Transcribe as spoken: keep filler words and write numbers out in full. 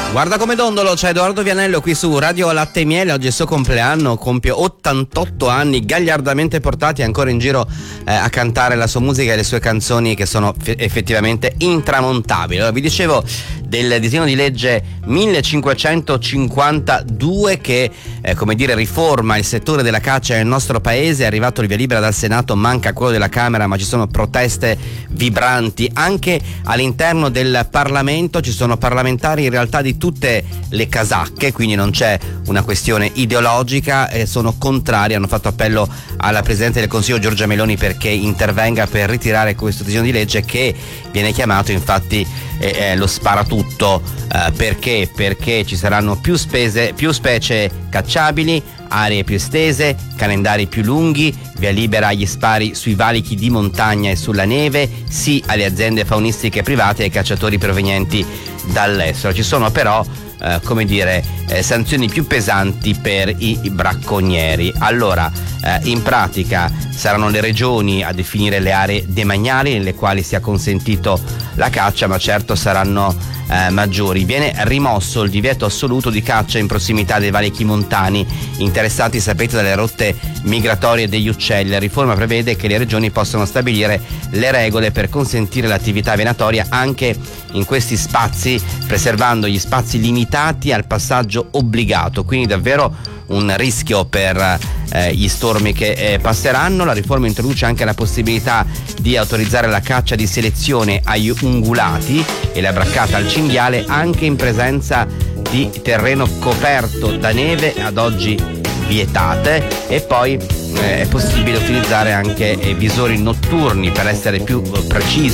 Guarda come dondolo, c'è Edoardo Vianello qui su Radio Latte e Miele. Oggi è il suo compleanno, compie ottantotto anni, gagliardamente portati ancora in giro eh, a cantare la sua musica e le sue canzoni, che sono f- effettivamente intramontabili. Allora, vi dicevo del disegno di legge millecinquecentocinquantadue che eh, come dire riforma il settore della caccia nel nostro paese. È arrivato il via libera dal Senato, manca quello della Camera, ma ci sono proteste vibranti anche all'interno del Parlamento. Ci sono parlamentari in realtà di tutte le casacche, quindi non c'è una questione ideologica, e sono contrari, hanno fatto appello alla Presidente del Consiglio Giorgia Meloni perché intervenga per ritirare questo disegno di legge, che viene chiamato infatti eh, eh, lo sparatutto. Eh, perché? Perché ci saranno più spese, più specie cacciabili, aree più estese, calendari più lunghi, via libera agli spari sui valichi di montagna e sulla neve, sì alle aziende faunistiche private e ai cacciatori provenienti dall'estero. Ci sono però eh, come dire eh, sanzioni più pesanti per i, i bracconieri. Allora eh, in pratica saranno le regioni a definire le aree demaniali nelle quali sia consentito la caccia, ma certo saranno eh, maggiori. Viene rimosso il divieto assoluto di caccia in prossimità dei valichi montani interessati, sapete, dalle rotte migratorie degli uccelli. La riforma prevede che le regioni possano stabilire le regole per consentire l'attività venatoria anche in questi spazi, preservando gli spazi limitati al passaggio obbligato, quindi davvero un rischio per eh, gli stormi che eh, passeranno. La riforma introduce anche la possibilità di autorizzare la caccia di selezione agli ungulati e la braccata al cinghiale anche in presenza di terreno coperto da neve, ad oggi vietate, e poi eh, è possibile utilizzare anche eh, visori notturni per essere più eh, precisi